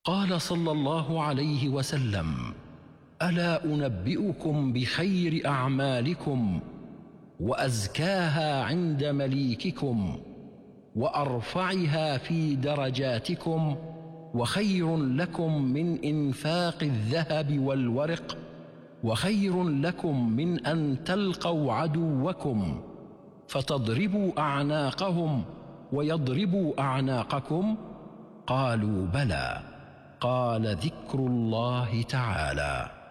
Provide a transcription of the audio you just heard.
قال صلى الله عليه وسلم: ألا أنبئكم بخير أعمالكم وأزكاها عند مليككم وأرفعها في درجاتكم وخير لكم من إنفاق الذهب والورق وخير لكم من أن تلقوا عدوكم فتضربوا أعناقهم ويضربوا أعناقكم؟ قالوا: بلى. قال: ذكر الله تعالى.